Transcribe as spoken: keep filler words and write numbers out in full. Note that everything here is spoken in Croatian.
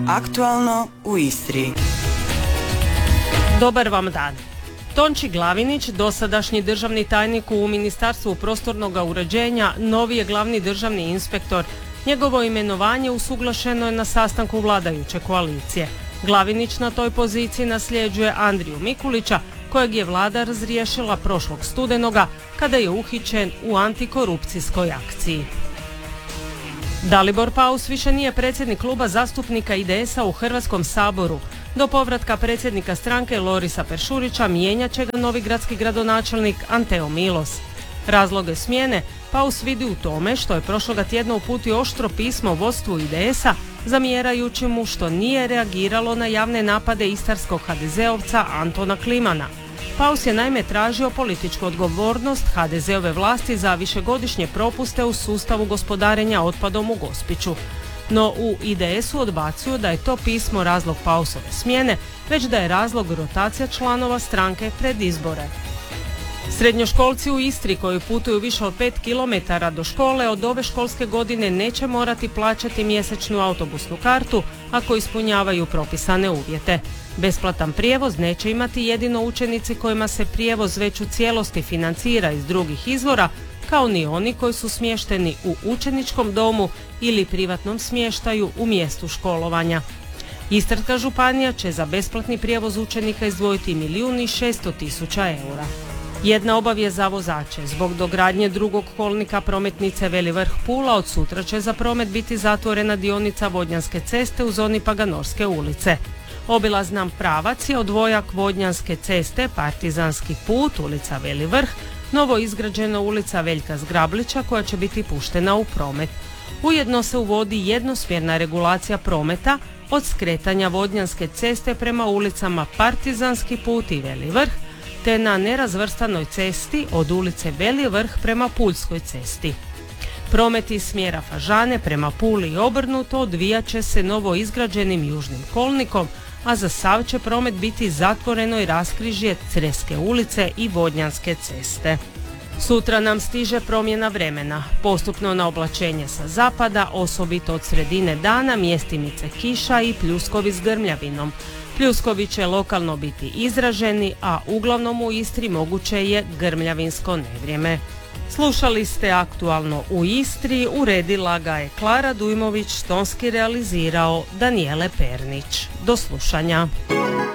Aktualno u Istri. Dobar vam dan. Tonči Glavinić, dosadašnji državni tajnik u Ministarstvu prostornog uređenja, novi je glavni državni inspektor. Njegovo imenovanje usuglašeno je na sastanku vladajuće koalicije. Glavinić na toj poziciji nasljeđuje Andriju Mikulića, kojeg je vlada razriješila prošlog studenoga kada je uhićen u antikorupcijskoj akciji. Dalibor Paus više nije predsjednik kluba zastupnika I D S-a u Hrvatskom saboru. Do povratka predsjednika stranke Lorisa Peršurića mijenjat će ga novi gradski gradonačelnik Anteo Milos. Razloge smjene Paus vidi u tome što je prošloga tjedna uputio oštro pismo vodstvu I D S-a zamjerajući mu što nije reagiralo na javne napade istarskog ha de zeovca Antona Klimana. Paus je naime tražio političku odgovornost ha de zeove vlasti za višegodišnje propuste u sustavu gospodarenja otpadom u Gospiću. No u I D S-u odbacuju da je to pismo razlog Pausove smjene, već da je razlog rotacija članova stranke pred izbore. Srednjoškolci u Istri koji putuju više od pet kilometara do škole od ove školske godine neće morati plaćati mjesečnu autobusnu kartu ako ispunjavaju propisane uvjete. Besplatan prijevoz neće imati jedino učenici kojima se prijevoz već u cijelosti financira iz drugih izvora, kao ni oni koji su smješteni u učeničkom domu ili privatnom smještaju u mjestu školovanja. Istarska županija će za besplatni prijevoz učenika izdvojiti milijun i šesto tisuća eura. Jedna obavijest za vozače. Zbog dogradnje drugog kolnika prometnice Veli Vrh Pula od sutra će za promet biti zatvorena dionica Vodnjanske ceste u zoni Paganorske ulice. Obilaznan pravac je odvojak Vodnjanske ceste, Partizanski put, ulica Veli Vrh, novo izgrađena ulica Veljka Zgrablića koja će biti puštena u promet. Ujedno se uvodi jednosmjerna regulacija prometa od skretanja Vodnjanske ceste prema ulicama Partizanski put i Veli Vrh, te na nerazvrstanoj cesti od ulice Veli Vrh prema Puljskoj cesti. Promet iz smjera Fažane prema Puli i obrnuto odvijat će se novo izgrađenim južnim kolnikom, a za sav će promet biti zatvoreno i raskrižje Creske ulice i Vodnjanske ceste. Sutra nam stiže promjena vremena. Postupno na oblačenje sa zapada, osobito od sredine dana, mjestimice kiša i pljuskovi s grmljavinom. Pljuskovi će lokalno biti izraženi, a uglavnom u Istri moguće je grmljavinsko nevrijeme. Slušali ste Aktualno u Istri, uredila ga je Klara Dujmović, tonski realizirao Danijele Pernić. Do slušanja.